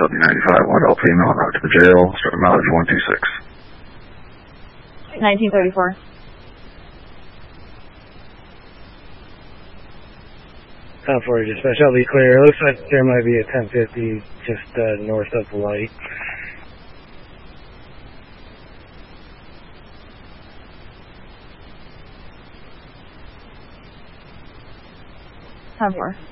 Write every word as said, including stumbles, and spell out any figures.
W ninety-five, one adult female en route to the jail, starting mileage one two six. nineteen thirty-four. ten forty dispatch, I'll be clear. It looks like there might be a ten fifty just uh, north of the light. ten four.